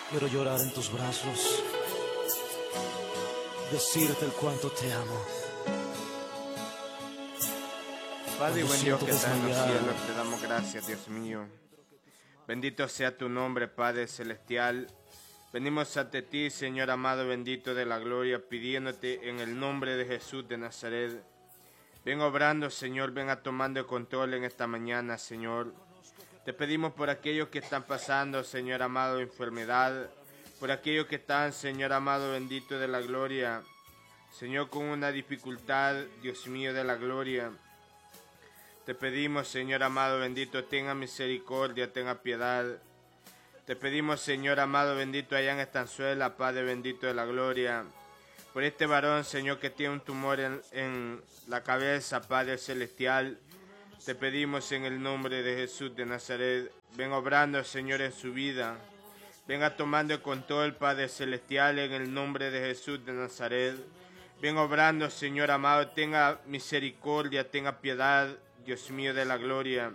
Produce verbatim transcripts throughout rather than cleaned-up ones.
Quiero llorar en tus brazos, decirte el cuánto te amo. Padre y buen Dios que está en los desmayar. cielos, te damos gracias, Dios mío. Bendito sea tu nombre, Padre celestial. Venimos ante ti, Señor amado, bendito de la gloria, pidiéndote en el nombre de Jesús de Nazaret. Ven obrando, Señor, venga tomando el control en esta mañana, Señor. Te pedimos por aquellos que están pasando, Señor amado, enfermedad, por aquellos que están, Señor amado, bendito de la gloria, Señor, con una dificultad, Dios mío de la gloria. Te pedimos, Señor amado, bendito, tenga misericordia, tenga piedad. Te pedimos, Señor amado, bendito, allá en Estanzuela, Padre bendito de la gloria, por este varón, Señor, que tiene un tumor en, en la cabeza, Padre celestial. Te pedimos en el nombre de Jesús de Nazaret, ven obrando, Señor, en su vida. Venga tomando el control, Padre celestial, en el nombre de Jesús de Nazaret. Ven obrando, Señor amado, tenga misericordia, tenga piedad, Dios mío de la gloria.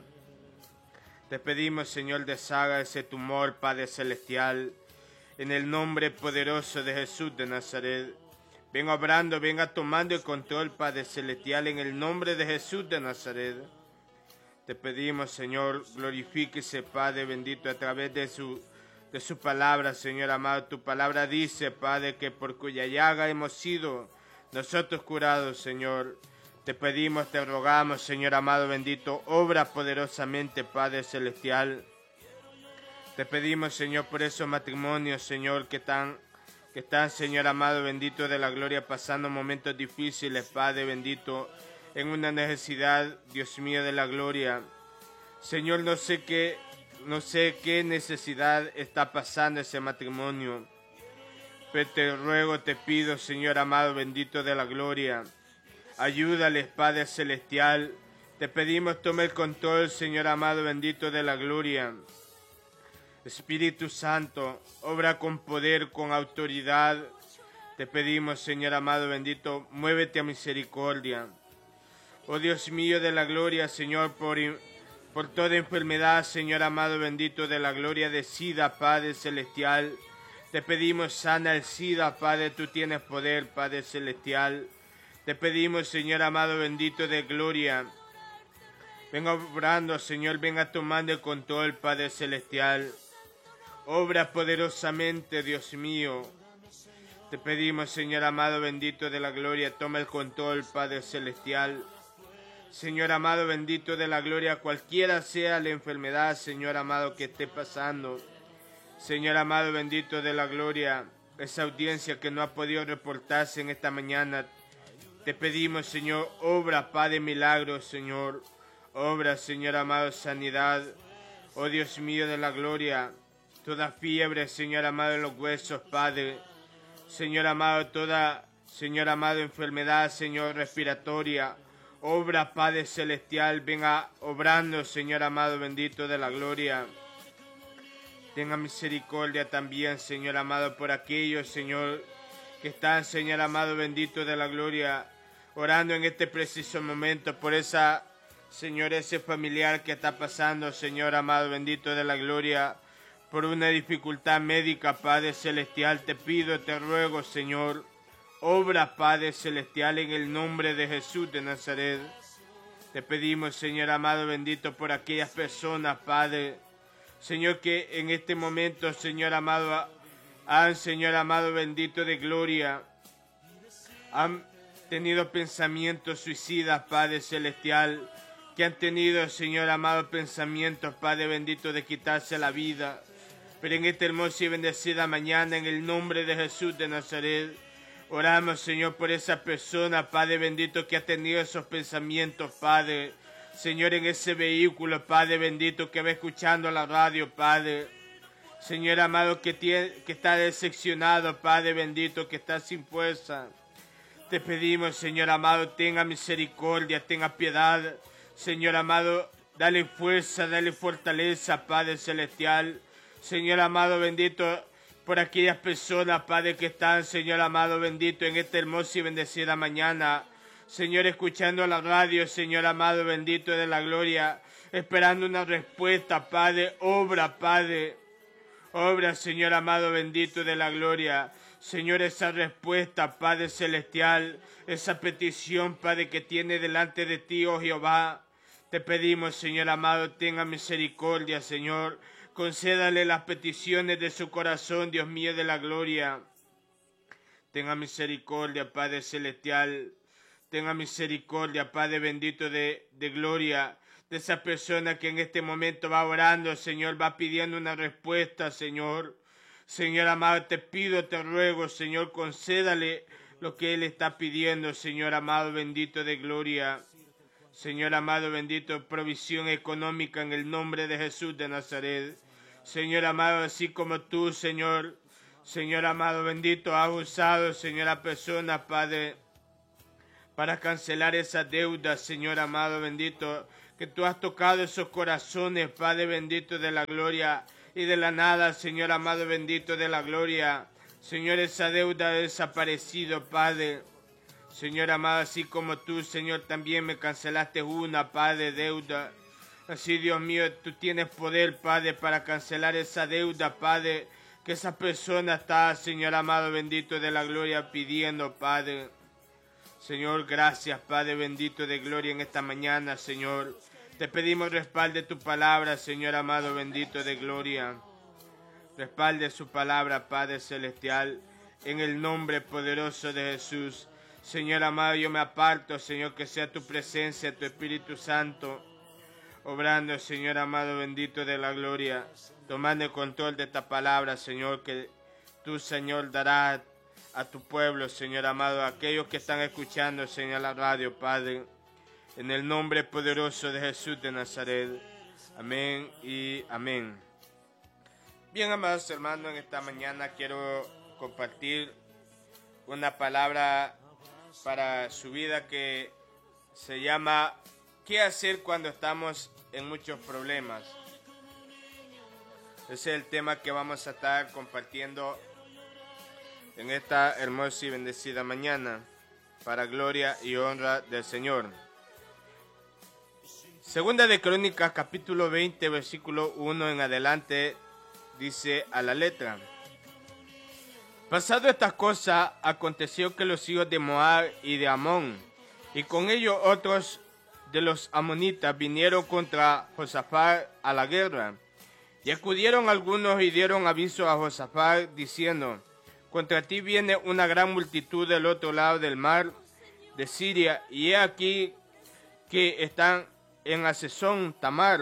Te pedimos, Señor, deshaga ese tumor, Padre celestial, en el nombre poderoso de Jesús de Nazaret. Ven obrando, venga tomando el control, Padre celestial, en el nombre de Jesús de Nazaret. Te pedimos, Señor, glorifíquese, Padre bendito, a través de su, de su palabra, Señor amado. Tu palabra dice, Padre, que por cuya llaga hemos sido nosotros curados, Señor. Te pedimos, te rogamos, Señor amado bendito, obra poderosamente, Padre celestial. Te pedimos, Señor, por esos matrimonios, Señor, que están, que están, Señor amado bendito de la gloria, pasando momentos difíciles, Padre bendito, en una necesidad, Dios mío de la gloria. Señor, no sé qué, no sé qué necesidad está pasando ese matrimonio, pero te ruego, te pido, Señor amado bendito de la gloria, ayúdales, Padre celestial. Te pedimos, tome el control, Señor amado bendito de la gloria. Espíritu Santo, obra con poder, con autoridad. Te pedimos, Señor amado bendito, muévete a misericordia. Oh Dios mío de la gloria, Señor, por, por toda enfermedad, Señor amado bendito de la gloria de SIDA, Padre celestial. Te pedimos, sana el SIDA, Padre, tú tienes poder, Padre celestial. Te pedimos, Señor amado bendito de gloria, venga obrando, Señor, venga tomando el control, Padre celestial. Obra poderosamente, Dios mío. Te pedimos, Señor amado bendito de la gloria, toma el control, Padre celestial. Señor amado bendito de la gloria, cualquiera sea la enfermedad, Señor amado, que esté pasando. Señor amado bendito de la gloria, esa audiencia que no ha podido reportarse en esta mañana, te pedimos, Señor, obra, Padre, milagros, Señor. Obra, Señor amado, sanidad. Oh Dios mío de la gloria, toda fiebre, Señor amado, en los huesos, Padre. Señor amado, toda, Señor amado, enfermedad, Señor, respiratoria. Obra, Padre celestial, venga obrando, Señor amado, bendito de la gloria. Tenga misericordia también, Señor amado, por aquellos, Señor, que están, Señor amado, bendito de la gloria, orando en este preciso momento por esa, Señor, ese familiar que está pasando, Señor amado, bendito de la gloria, por una dificultad médica, Padre celestial. Te pido, te ruego, Señor, obra, Padre celestial, en el nombre de Jesús de Nazaret. Te pedimos, Señor amado bendito, por aquellas personas, Padre, Señor, que en este momento, Señor amado, han, Señor amado bendito de gloria, han tenido pensamientos suicidas, Padre celestial, que han tenido, Señor amado, pensamientos, Padre bendito, de quitarse la vida. Pero en esta hermosa y bendecida mañana, en el nombre de Jesús de Nazaret, oramos, Señor, por esa persona, Padre bendito, que ha tenido esos pensamientos, Padre. Señor, en ese vehículo, Padre bendito, que va escuchando la radio, Padre. Señor amado, que, tiene, que está decepcionado, Padre bendito, que está sin fuerza. Te pedimos, Señor amado, tenga misericordia, tenga piedad. Señor amado, dale fuerza, dale fortaleza, Padre celestial. Señor amado bendito, por aquellas personas, Padre, que están, Señor amado bendito, en esta hermosa y bendecida mañana. Señor, escuchando la radio, Señor amado bendito de la gloria, esperando una respuesta, Padre. Obra, Padre. Obra, Señor amado bendito de la gloria. Señor, esa respuesta, Padre celestial, esa petición, Padre, que tiene delante de ti, oh Jehová. Te pedimos, Señor amado, tenga misericordia, Señor. Concédale las peticiones de su corazón, Dios mío de la gloria. Tenga misericordia, Padre celestial. Tenga misericordia, Padre bendito de, de gloria, de esa persona que en este momento va orando, Señor, va pidiendo una respuesta, Señor. Señor amado, te pido, te ruego, Señor, concédale lo que Él está pidiendo, Señor amado bendito de gloria. Señor amado bendito, provisión económica en el nombre de Jesús de Nazaret. Señor amado, así como tú, Señor, Señor amado bendito, has usado, Señor, a personas, Padre, para cancelar esa deuda, Señor amado bendito, que tú has tocado esos corazones, Padre bendito de la gloria y de la nada, Señor amado bendito de la gloria. Señor, esa deuda ha desaparecido, Padre. Señor amado, así como tú, Señor, también me cancelaste una, Padre, deuda. Así, Dios mío, tú tienes poder, Padre, para cancelar esa deuda, Padre, que esa persona está, Señor amado bendito de la gloria, pidiendo, Padre. Señor, gracias, Padre bendito de gloria, en esta mañana, Señor. Te pedimos respalde tu palabra, Señor amado bendito de gloria. Respalde su palabra, Padre celestial, en el nombre poderoso de Jesús. Señor amado, yo me aparto, Señor, que sea tu presencia, tu Espíritu Santo, obrando, Señor amado bendito de la gloria, tomando el control de esta palabra, Señor, que tú, Señor, darás a tu pueblo, Señor amado, a aquellos que están escuchando, Señor, la radio, Padre, en el nombre poderoso de Jesús de Nazaret. Amén y amén. Bien, amados hermanos, en esta mañana quiero compartir una palabra para su vida que se llama ¿qué hacer cuando estamos en muchos problemas? Ese es el tema que vamos a estar compartiendo en esta hermosa y bendecida mañana, para gloria y honra del Señor. Segunda de Crónicas, capítulo veinte, versículo uno en adelante, dice a la letra: Pasado estas cosas, aconteció que los hijos de Moab y de Amón, y con ellos otros de los amonitas, vinieron contra Josafat a la guerra. Y acudieron algunos y dieron aviso a Josafat, diciendo: Contra ti viene una gran multitud del otro lado del mar, de Siria, y he aquí que están en Hazezón Tamar,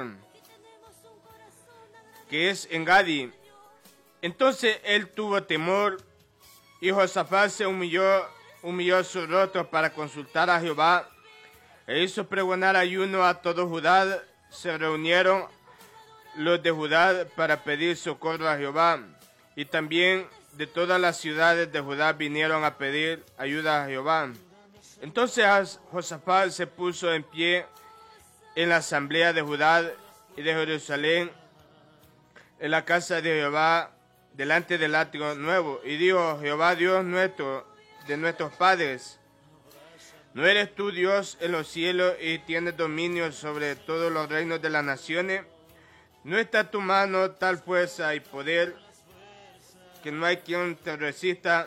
que es en Gadi. Entonces él tuvo temor, y Josafat se humilló, humilló su rostro para consultar a Jehová, e hizo pregonar ayuno a todo Judá. Se reunieron los de Judá para pedir socorro a Jehová, y también de todas las ciudades de Judá vinieron a pedir ayuda a Jehová. Entonces Josafat se puso en pie en la asamblea de Judá y de Jerusalén, en la casa de Jehová, delante del átrio nuevo, y dijo: Jehová Dios nuestro, de nuestros padres, ¿no eres tú Dios en los cielos y tienes dominio sobre todos los reinos de las naciones? ¿No está tu mano tal fuerza y poder que no hay quien te resista?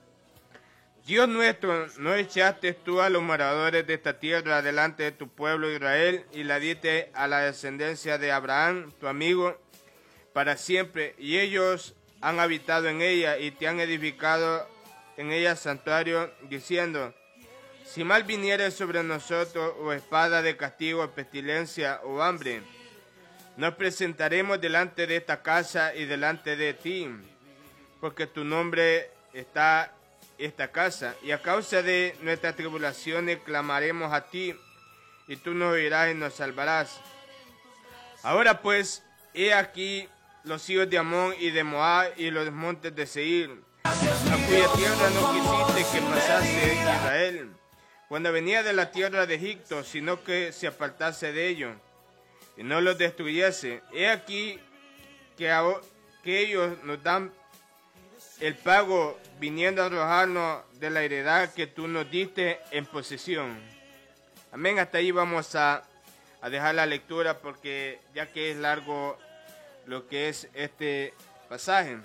Dios nuestro, ¿no echaste tú a los moradores de esta tierra delante de tu pueblo Israel y la diste a la descendencia de Abraham, tu amigo, para siempre? Y ellos han habitado en ella y te han edificado en ella santuario, diciendo: Si mal viniere sobre nosotros, o espada de castigo, pestilencia o hambre, nos presentaremos delante de esta casa y delante de ti, porque tu nombre está esta casa, y a causa de nuestras tribulaciones clamaremos a ti, y tú nos oirás y nos salvarás. Ahora pues, he aquí los hijos de Amón y de Moab y los montes de Seir, a cuya tierra no quisiste que pasase Israel cuando venía de la tierra de Egipto, sino que se apartase de ellos y no los destruyese. He aquí que, a, que ellos nos dan el pago, viniendo a arrojarnos de la heredad que tú nos diste en posesión. Amén. Hasta ahí vamos a, a dejar la lectura, porque ya que es largo lo que es este pasaje.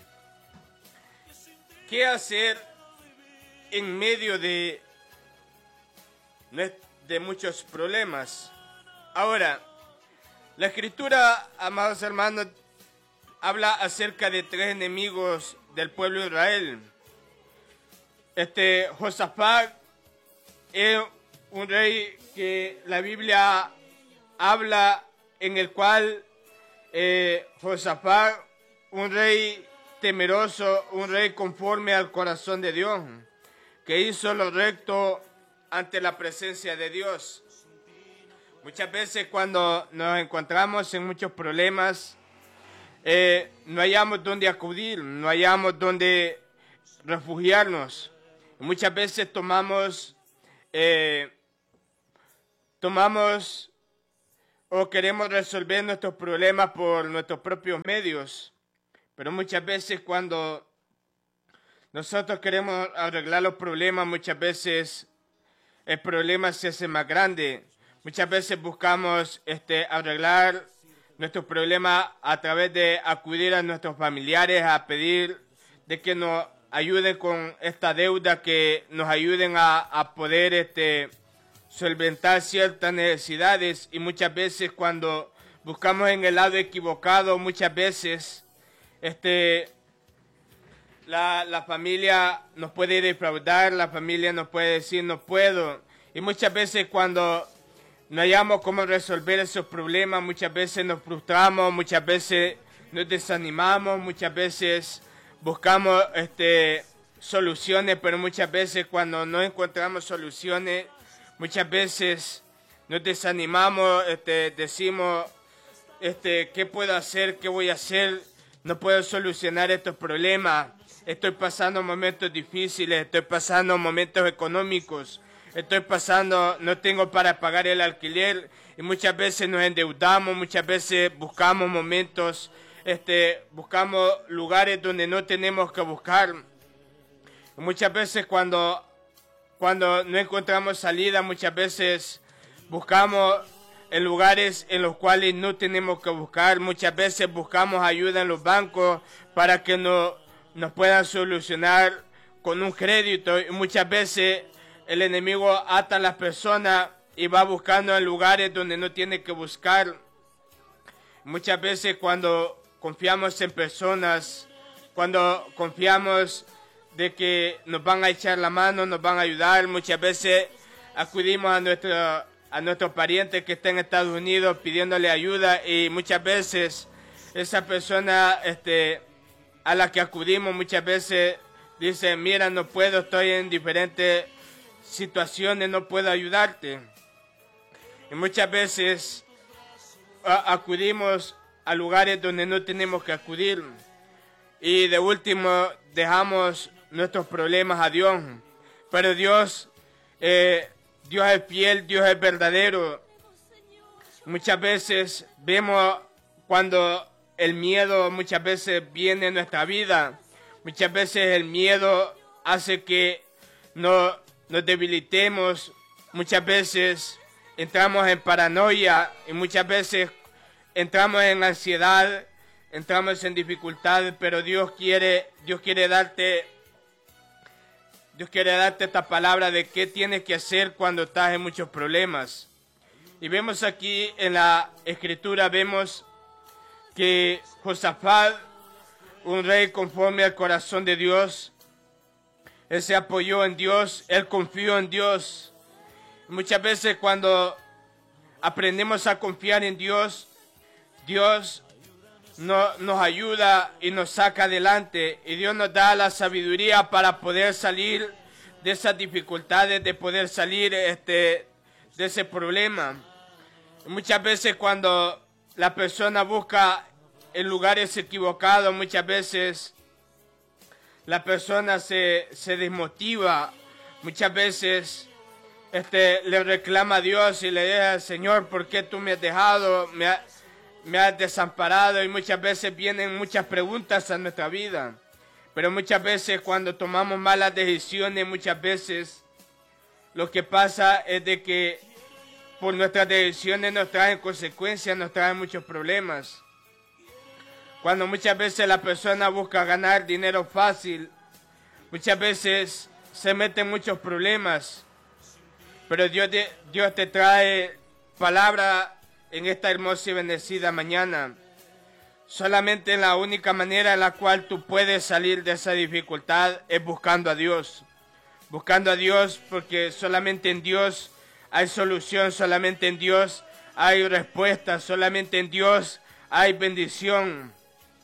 ¿Qué hacer en medio de, de muchos problemas? Ahora, la Escritura, amados hermanos, habla acerca de tres enemigos del pueblo de Israel. Este Josafat es un rey que la Biblia habla, en el cual eh, Josafat, un rey temeroso, un rey conforme al corazón de Dios, que hizo lo recto ante la presencia de Dios. Muchas veces cuando nos encontramos en muchos problemas, eh, no hallamos dónde acudir, no hallamos dónde refugiarnos. Muchas veces tomamos, eh, tomamos o queremos resolver nuestros problemas por nuestros propios medios. Pero muchas veces cuando nosotros queremos arreglar los problemas, muchas veces el problema se hace más grande. Muchas veces buscamos este, arreglar nuestros problemas a través de acudir a nuestros familiares, a pedir de que nos ayuden con esta deuda, que nos ayuden a, a poder este, solventar ciertas necesidades. Y muchas veces cuando buscamos en el lado equivocado, muchas veces Este, la, la familia nos puede defraudar, la familia nos puede decir no puedo. Y muchas veces cuando no hallamos cómo resolver esos problemas, muchas veces nos frustramos, muchas veces nos desanimamos, muchas veces buscamos este, soluciones, pero muchas veces cuando no encontramos soluciones, muchas veces nos desanimamos, este, decimos, este, ¿qué puedo hacer? ¿Qué voy a hacer? No puedo solucionar estos problemas. Estoy pasando momentos difíciles, estoy pasando momentos económicos, estoy pasando, no tengo para pagar el alquiler, y muchas veces nos endeudamos, muchas veces buscamos momentos, este, buscamos lugares donde no tenemos que buscar. Muchas veces cuando, cuando no encontramos salida, muchas veces buscamos en lugares en los cuales no tenemos que buscar. Muchas veces buscamos ayuda en los bancos para que no, nos puedan solucionar con un crédito. Y muchas veces el enemigo ata a las personas y va buscando en lugares donde no tiene que buscar. Muchas veces cuando confiamos en personas, cuando confiamos de que nos van a echar la mano, nos van a ayudar, muchas veces acudimos a nuestro a nuestros parientes que están en Estados Unidos pidiéndole ayuda, y muchas veces esa persona este, a la que acudimos muchas veces dice, mira, no puedo, estoy en diferentes situaciones, no puedo ayudarte. Y muchas veces a, acudimos a lugares donde no tenemos que acudir, y de último dejamos nuestros problemas a Dios. Pero Dios eh, Dios es fiel, Dios es verdadero. Muchas veces vemos cuando el miedo muchas veces viene en nuestra vida. Muchas veces el miedo hace que no, nos debilitemos. Muchas veces entramos en paranoia y muchas veces entramos en ansiedad, entramos en dificultades, pero Dios quiere, Dios quiere darte Dios quiere darte esta palabra de qué tienes que hacer cuando estás en muchos problemas. Y vemos aquí en la Escritura, vemos que Josafat, un rey conforme al corazón de Dios, él se apoyó en Dios, él confió en Dios. Muchas veces cuando aprendemos a confiar en Dios, Dios No, nos ayuda y nos saca adelante, y Dios nos da la sabiduría para poder salir de esas dificultades, de poder salir este, de ese problema. Muchas veces cuando la persona busca en lugares equivocados, muchas veces la persona se, se desmotiva, muchas veces este, le reclama a Dios y le dice, Señor, ¿por qué tú me has dejado? Me ha, me has desamparado, y muchas veces vienen muchas preguntas a nuestra vida. Pero muchas veces cuando tomamos malas decisiones, muchas veces lo que pasa es de que por nuestras decisiones nos traen consecuencias, nos traen muchos problemas. Cuando muchas veces la persona busca ganar dinero fácil, muchas veces se mete en muchos problemas. Pero Dios te, Dios te trae palabra en esta hermosa y bendecida mañana. Solamente la única manera en la cual tú puedes salir de esa dificultad es buscando a Dios. Buscando a Dios, porque solamente en Dios hay solución, solamente en Dios hay respuesta, solamente en Dios hay bendición.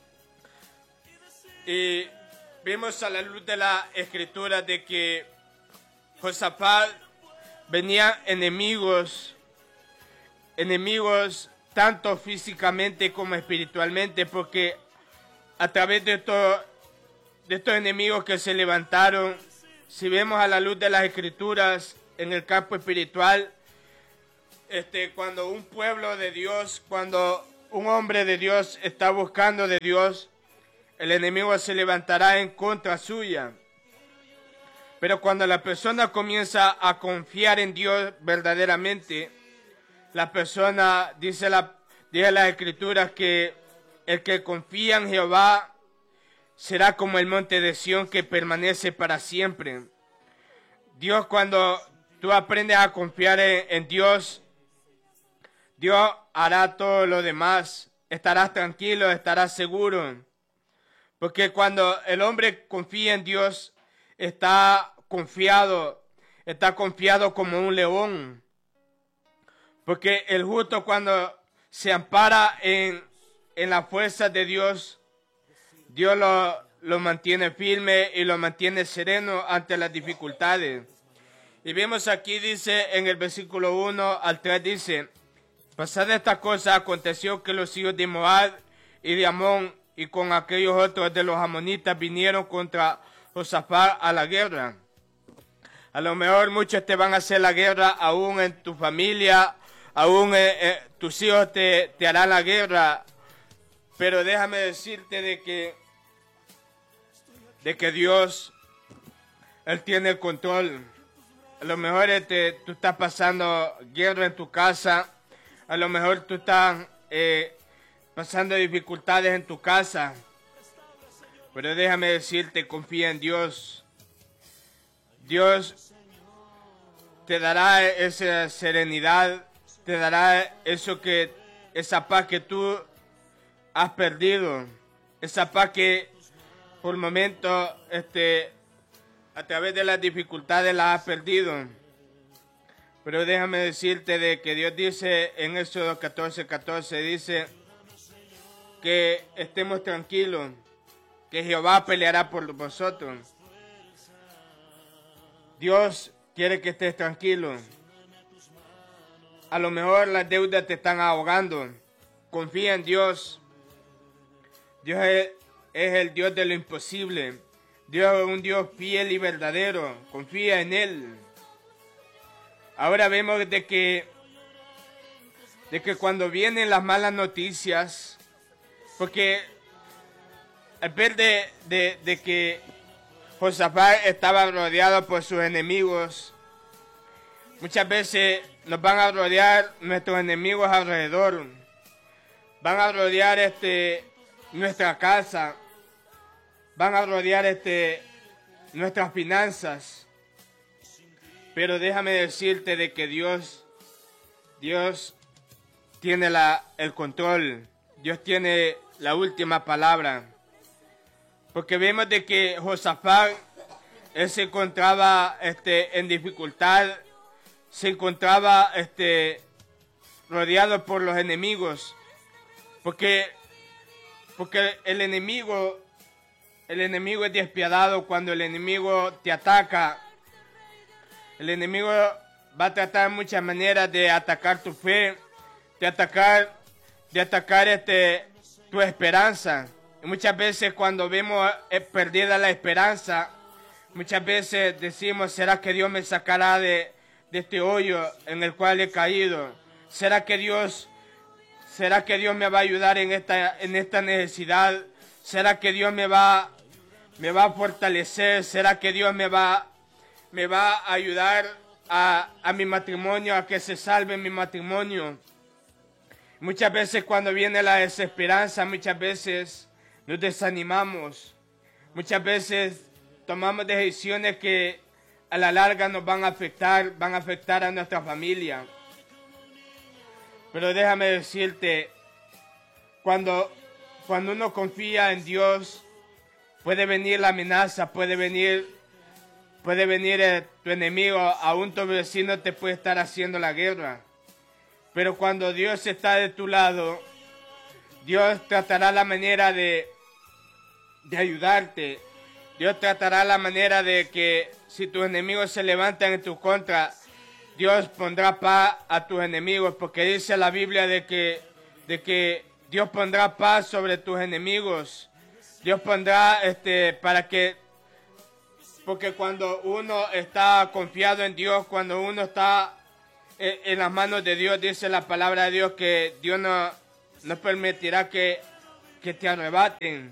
Y vimos a la luz de la Escritura de que Josafat venían enemigos, enemigos tanto físicamente como espiritualmente, porque a través de, todo, de estos enemigos que se levantaron, si vemos a la luz de las Escrituras en el campo espiritual, este, cuando un pueblo de Dios, cuando un hombre de Dios está buscando de Dios, el enemigo se levantará en contra suya. Pero cuando la persona comienza a confiar en Dios verdaderamente, la persona, dice la, dice las Escrituras, que el que confía en Jehová será como el monte de Sión que permanece para siempre. Dios, cuando tú aprendes a confiar en, en Dios, Dios hará todo lo demás. Estarás tranquilo, estarás seguro. Porque cuando el hombre confía en Dios, está confiado, está confiado como un león. Porque el justo, cuando se ampara en, en la fuerza de Dios, Dios lo, lo mantiene firme y lo mantiene sereno ante las dificultades. Y vemos aquí, dice en el versículo uno al tres, dice: pasada esta cosa, aconteció que los hijos de Moab y de Amón y con aquellos otros de los amonitas vinieron contra Josafat a la guerra. A lo mejor muchos te van a hacer la guerra, aún en tu familia, aún eh, eh, tus hijos te, te harán la guerra. Pero déjame decirte de que, de que Dios, Él tiene el control. A lo mejor este, tú estás pasando guerra en tu casa, a lo mejor tú estás eh, pasando dificultades en tu casa, pero déjame decirte, confía en Dios. Dios te dará esa serenidad, te dará eso que, esa paz que tú has perdido, esa paz que por momentos, este, a través de las dificultades la has perdido. Pero déjame decirte de que Dios dice en Éxodo catorce, catorce, dice que estemos tranquilos, que Jehová peleará por vosotros. Dios quiere que estés tranquilo. A lo mejor las deudas te están ahogando. Confía en Dios. Dios es, es el Dios de lo imposible. Dios es un Dios fiel y verdadero. Confía en Él. Ahora vemos de que, de que cuando vienen las malas noticias, porque al ver de, de, de que Josafat estaba rodeado por sus enemigos, muchas veces nos van a rodear nuestros enemigos alrededor, van a rodear este, nuestra casa, van a rodear este, nuestras finanzas. Pero déjame decirte de que Dios, Dios tiene la, el control. Dios tiene la última palabra. Porque vemos de que Josafat, él se encontraba este, en dificultad, se encontraba este, rodeado por los enemigos. Porque, porque el enemigo, el enemigo es despiadado cuando el enemigo te ataca. El enemigo va a tratar muchas maneras de atacar tu fe, de atacar, de atacar este, tu esperanza. Y muchas veces cuando vemos perdida la esperanza, muchas veces decimos, ¿será que Dios me sacará de, de este hoyo en el cual he caído? ¿Será que Dios, será que Dios me va a ayudar en esta, en esta necesidad? ¿Será que Dios me va, me va a fortalecer? ¿Será que Dios me va me va a ayudar a, a mi matrimonio, a que se salve mi matrimonio? Muchas veces cuando viene la desesperanza, muchas veces nos desanimamos. Muchas veces tomamos decisiones que a la larga nos van a afectar, van a afectar a nuestra familia. Pero déjame decirte, cuando, cuando uno confía en Dios, puede venir la amenaza, puede venir, puede venir eh, tu enemigo, aún tu vecino te puede estar haciendo la guerra. Pero cuando Dios está de tu lado, Dios tratará la manera de, de ayudarte. Dios tratará la manera de que si tus enemigos se levantan en tu contra, Dios pondrá paz a tus enemigos, porque dice la Biblia de que, de que Dios pondrá paz sobre tus enemigos. Dios pondrá este, para que, porque cuando uno está confiado en Dios, cuando uno está en, en las manos de Dios, dice la palabra de Dios que Dios no, no permitirá que, que te arrebaten.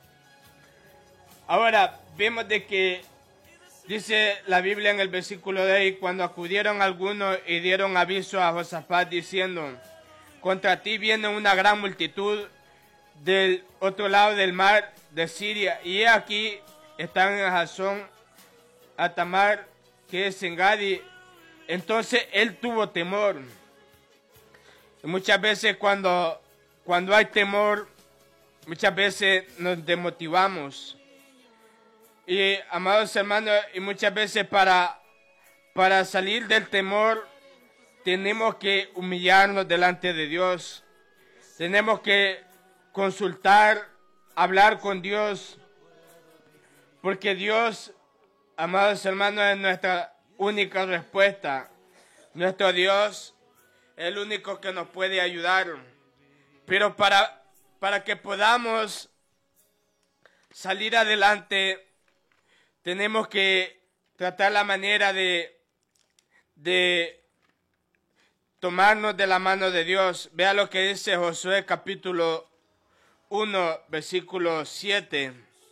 Ahora, vemos de que dice la Biblia en el versículo de ahí, cuando acudieron algunos y dieron aviso a Josafat diciendo, contra ti viene una gran multitud del otro lado del mar de Siria, y he aquí están en Hazón Atamar, que es en Gadi. Entonces él tuvo temor. Y muchas veces cuando, cuando hay temor, muchas veces nos desmotivamos. Y amados hermanos, y muchas veces para, para salir del temor, tenemos que humillarnos delante de Dios. Tenemos que consultar, hablar con Dios. Porque Dios, amados hermanos, es nuestra única respuesta. Nuestro Dios es el único que nos puede ayudar. Pero para, para que podamos salir adelante, tenemos que tratar la manera de, de tomarnos de la mano de Dios. Vea lo que dice Josué capítulo uno, versículo siete.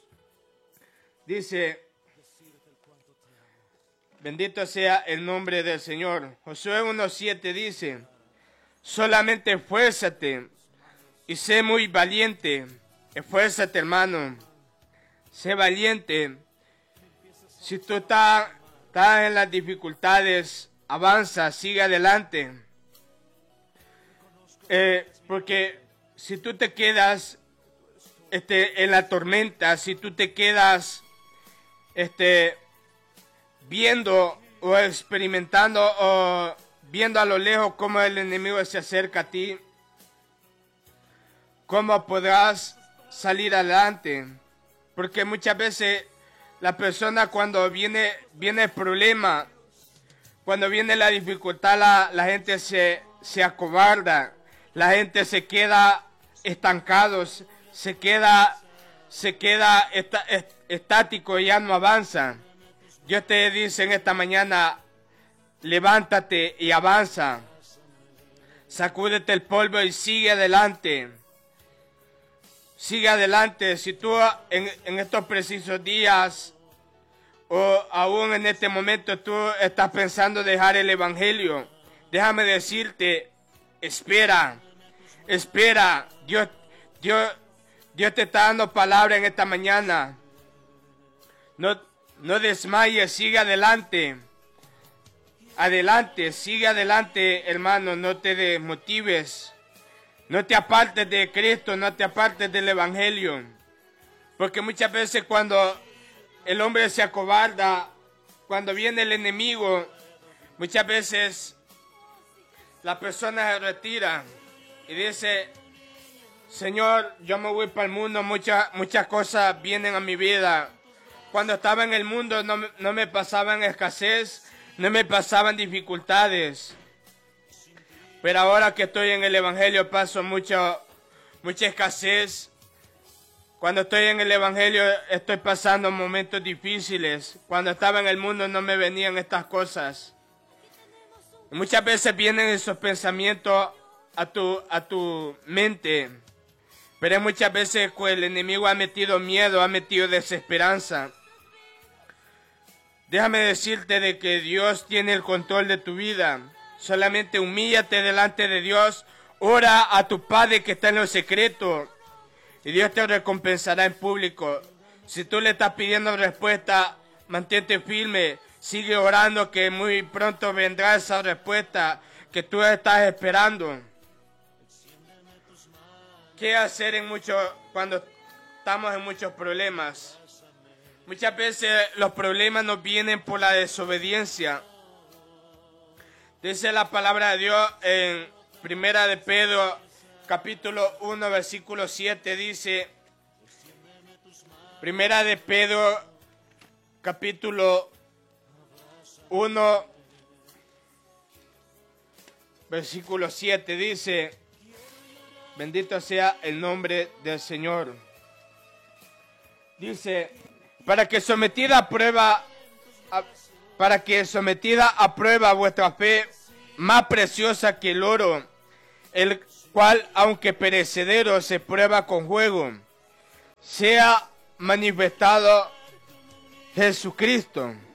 Dice, bendito sea el nombre del Señor. Josué uno siete dice, solamente esfuérzate y sé muy valiente. Esfuérzate, hermano. Sé valiente. Si tú estás, estás en las dificultades, avanza, sigue adelante. Eh, porque si tú te quedas este, en la tormenta, si tú te quedas este, viendo o experimentando o viendo a lo lejos cómo el enemigo se acerca a ti, ¿cómo podrás salir adelante? Porque muchas veces la persona cuando viene, viene el problema, cuando viene la dificultad, la, la gente se, se acobarda, la gente se queda estancado, se queda, se queda est, est, estático y ya no avanza. Dios te dice en esta mañana, levántate y avanza, sacúdete el polvo y sigue adelante. Sigue adelante. Si tú en, en estos precisos días o aún en este momento tú estás pensando dejar el evangelio, déjame decirte, espera, espera. Dios, Dios, Dios te está dando palabra en esta mañana. No, no desmayes, sigue adelante. Adelante, sigue adelante, hermano, no te desmotives. No te apartes de Cristo, no te apartes del evangelio. Porque muchas veces cuando el hombre se acobarda, cuando viene el enemigo, muchas veces la persona se retira y dice, Señor, yo me voy para el mundo, muchas, muchas cosas vienen a mi vida. Cuando estaba en el mundo no, no me pasaban escasez, no me pasaban dificultades. Pero ahora que estoy en el evangelio paso mucho, mucha escasez. Cuando estoy en el evangelio estoy pasando momentos difíciles. Cuando estaba en el mundo no me venían estas cosas. Y muchas veces vienen esos pensamientos a tu, a tu mente. Pero muchas veces el enemigo ha metido miedo, ha metido desesperanza. Déjame decirte de que Dios tiene el control de tu vida. Solamente humíllate delante de Dios. Ora a tu Padre que está en lo secreto. y Dios te recompensará en público. Si tú le estás pidiendo respuesta, mantente firme, sigue orando que muy pronto vendrá esa respuesta que tú estás esperando. ¿Qué hacer en mucho, cuando estamos en muchos problemas? Muchas veces los problemas nos vienen por la desobediencia. Dice la palabra de Dios en Primera de Pedro, capítulo uno, versículo siete, dice, Primera de Pedro, capítulo uno, versículo siete, dice, bendito sea el nombre del Señor. Dice, para que sometida a prueba, a, para que sometida a prueba vuestra fe, más preciosa que el oro, el cual, aunque perecedero, se prueba con fuego, sea manifestado Jesucristo.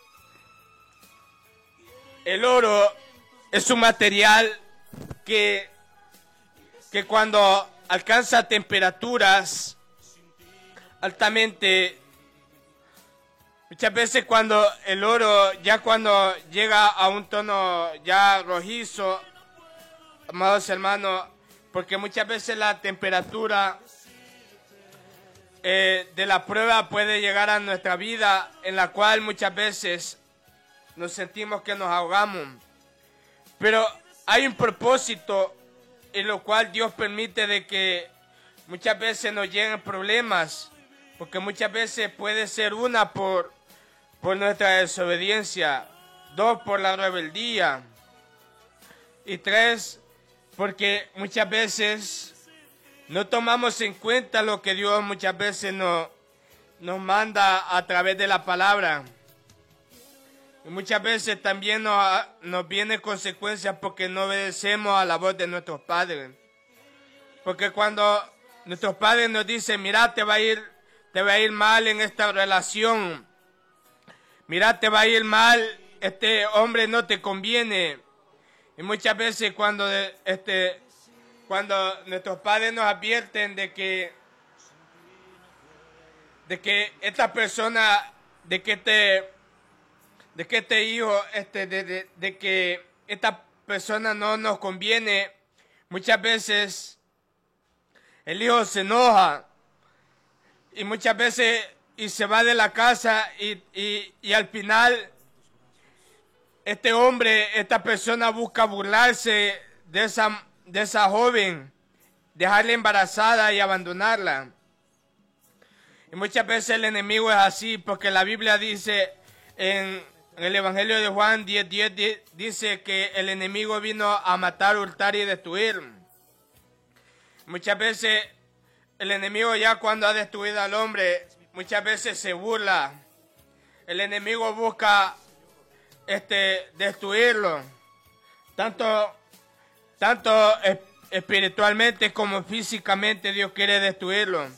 El oro es un material que, que cuando alcanza temperaturas altamente, muchas veces cuando el oro, ya cuando llega a un tono ya rojizo, amados hermanos, porque muchas veces la temperatura eh, de la prueba puede llegar a nuestra vida, en la cual muchas veces nos sentimos que nos ahogamos. Pero hay un propósito en lo cual Dios permite de que muchas veces nos lleguen problemas, porque muchas veces puede ser una por, por nuestra desobediencia, dos por la rebeldía, y tres porque muchas veces no tomamos en cuenta lo que Dios muchas veces nos, nos manda a través de la palabra. Y muchas veces también nos, nos vienen consecuencias porque no obedecemos a la voz de nuestros padres. Porque cuando nuestros padres nos dicen, mira, te va a ir, te va a ir mal en esta relación. Mira, te va a ir mal, este hombre no te conviene. Y muchas veces cuando, este, cuando nuestros padres nos advierten de que, de que esta persona, de que este, de que este hijo, este, de, de, de que esta persona no nos conviene, muchas veces el hijo se enoja y muchas veces y se va de la casa y, y, y al final este hombre, esta persona busca burlarse de esa, de esa joven, dejarla embarazada y abandonarla. Y muchas veces el enemigo es así, porque la Biblia dice en, en el Evangelio de Juan diez diez, dice que el enemigo vino a matar, hurtar y destruir. Muchas veces el enemigo, ya cuando ha destruido al hombre, muchas veces se burla. El enemigo busca este, destruirlo, tanto, tanto espiritualmente como físicamente. Dios quiere destruirlo.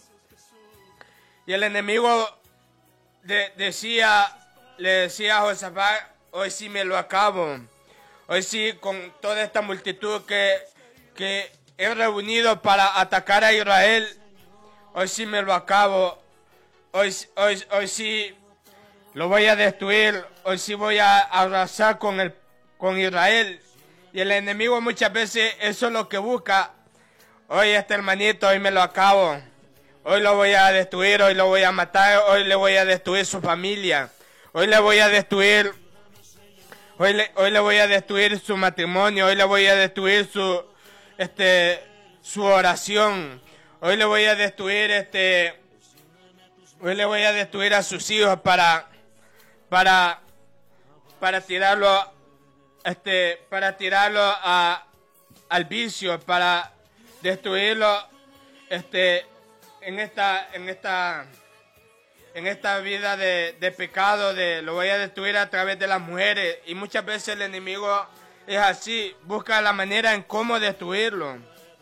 Y el enemigo de, decía, le decía a Josafat, hoy sí me lo acabo. Hoy sí, con toda esta multitud que, que he reunido para atacar a Israel, hoy sí me lo acabo. Hoy, hoy, hoy sí lo voy a destruir. Hoy sí voy a arrasar con, el, con Israel. Y el enemigo muchas veces eso es lo que busca. Hoy este hermanito, hoy me lo acabo. Hoy lo voy a destruir, hoy lo voy a matar, hoy le voy a destruir su familia. Hoy le voy a destruir, hoy le, hoy le voy a destruir su matrimonio, hoy le voy a destruir su, este, su oración. Hoy le voy a destruir, este, hoy le voy a destruir a sus hijos para, para, para tirarlo, este, para tirarlo a, al vicio, para destruirlo, este, en esta, en esta, en esta vida de, de pecado, de lo voy a destruir a través de las mujeres. Y muchas veces el enemigo es así, busca la manera en cómo destruirlo.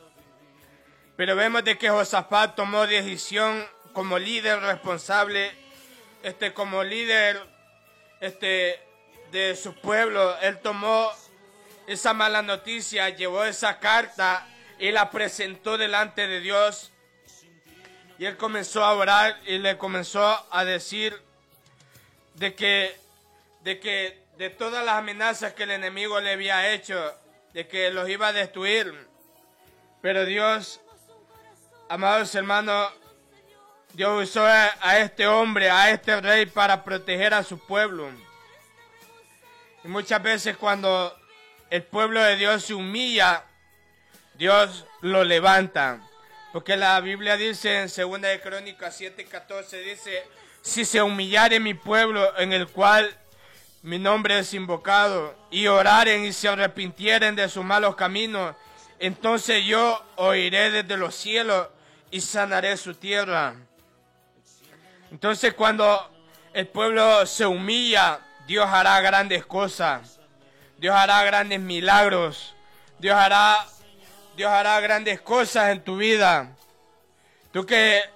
Pero vemos de que Josafat tomó decisión como líder responsable, este, como líder, este, de su pueblo. Él tomó esa mala noticia, llevó esa carta y la presentó delante de Dios. Y él comenzó a orar y le comenzó a decir de que, de que de todas las amenazas que el enemigo le había hecho, de que los iba a destruir. Pero Dios, amados hermanos, Dios usó a, a este hombre, a este rey, para proteger a su pueblo. Y muchas veces cuando el pueblo de Dios se humilla, Dios lo levanta. Porque la Biblia dice en segunda de Crónicas siete catorce, dice, si se humillare mi pueblo en el cual mi nombre es invocado, y oraren y se arrepintieren de sus malos caminos, entonces yo oiré desde los cielos y sanaré su tierra. Entonces cuando el pueblo se humilla, Dios hará grandes cosas. Dios hará grandes milagros. Dios hará, Dios hará grandes cosas en tu vida. Tú que